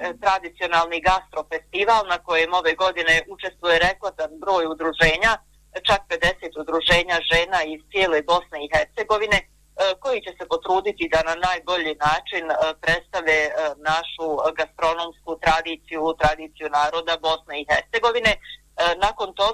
tradicionalni gastrofestival na kojem ove godine učestvuje rekordan broj udruženja, čak 50 udruženja žena iz cijele Bosne i Hercegovine, koji će se potruditi da na najbolji način predstave našu gastronomsku tradiciju naroda Bosne i Hercegovine. Nakon toga